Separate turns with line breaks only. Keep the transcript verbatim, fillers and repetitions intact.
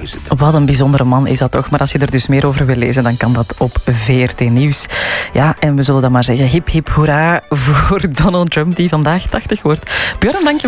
zitten.
Wat een bijzondere man is dat toch. Maar als je er dus meer over wil lezen, dan kan dat op V R T Nieuws. Ja, en we zullen dan maar zeggen hip hip hoera voor Donald Trump, die vandaag tachtig wordt. Björn, dank je wel.